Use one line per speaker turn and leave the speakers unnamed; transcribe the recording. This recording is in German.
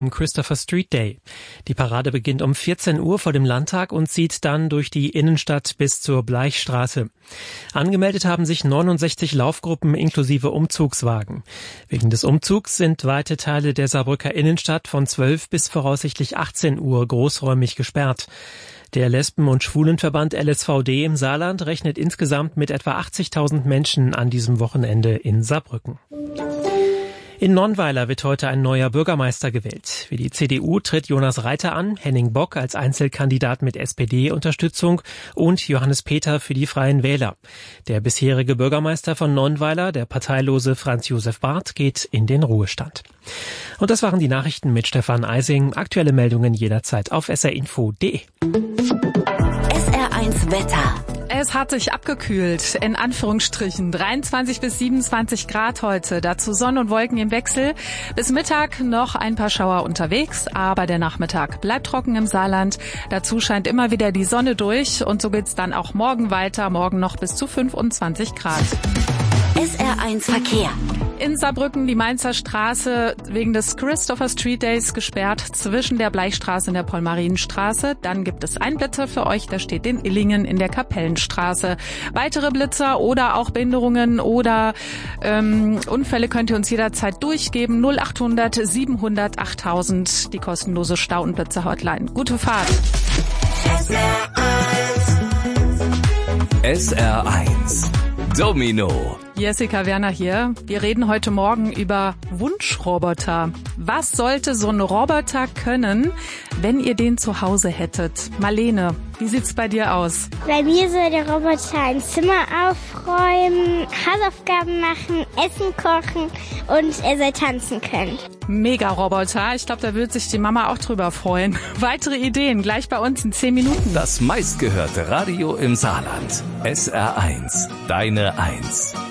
Christopher Street Day. Die Parade beginnt um 14 Uhr vor dem Landtag und zieht dann durch die Innenstadt bis zur Bleichstraße. Angemeldet haben sich 69 Laufgruppen inklusive Umzugswagen. Wegen des Umzugs sind weite Teile der Saarbrücker Innenstadt von 12 bis voraussichtlich 18 Uhr großräumig gesperrt. Der Lesben- und Schwulenverband LSVD im Saarland rechnet insgesamt mit etwa 80.000 Menschen an diesem Wochenende in Saarbrücken. In Nonnweiler wird heute ein neuer Bürgermeister gewählt. Für die CDU tritt Jonas Reiter an, Henning Bock als Einzelkandidat mit SPD-Unterstützung und Johannes Peter für die Freien Wähler. Der bisherige Bürgermeister von Nonnweiler, der parteilose Franz Josef Barth, geht in den Ruhestand. Und das waren die Nachrichten mit Stefan Eising. Aktuelle Meldungen jederzeit auf srinfo.de.
SR1 Wetter.
Es hat sich abgekühlt, in Anführungsstrichen. 23 bis 27 Grad heute, dazu Sonne und Wolken im Wechsel. Bis Mittag noch ein paar Schauer unterwegs, aber der Nachmittag bleibt trocken im Saarland. Dazu scheint immer wieder die Sonne durch und so geht's dann auch morgen weiter. Morgen noch bis zu 25 Grad.
SR1 Verkehr.
In Saarbrücken die Mainzer Straße wegen des Christopher Street Days gesperrt zwischen der Bleichstraße und der Paul-Marienstraße. Dann gibt es einen Blitzer für euch, der steht in Illingen in der Kapellenstraße. Weitere Blitzer oder auch Behinderungen oder Unfälle könnt ihr uns jederzeit durchgeben. 0800 700 8000, die kostenlose Stau- und Blitzer-Hotline. Gute Fahrt.
SR1 Domino.
Jessica Werner hier. Wir reden heute Morgen über Wunschroboter. Was sollte so ein Roboter können, wenn ihr den zu Hause hättet? Marlene, wie sieht's bei dir aus?
Bei mir soll der Roboter ein Zimmer aufräumen, Hausaufgaben machen, Essen kochen und er soll tanzen können.
Mega-Roboter. Ich glaube, da würde sich die Mama auch drüber freuen. Weitere Ideen gleich bei uns in 10 Minuten.
Das meistgehörte Radio im Saarland. SR1, deine Eins.